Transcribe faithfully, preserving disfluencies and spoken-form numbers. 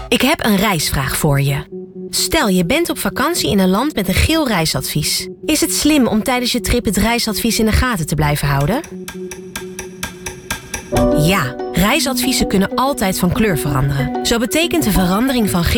Ik heb een reisvraag voor je. Stel, je bent op vakantie in een land met een geel reisadvies. Is het slim om tijdens je trip het reisadvies in de gaten te blijven houden? Ja, reisadviezen kunnen altijd van kleur veranderen. Zo betekent de verandering van geel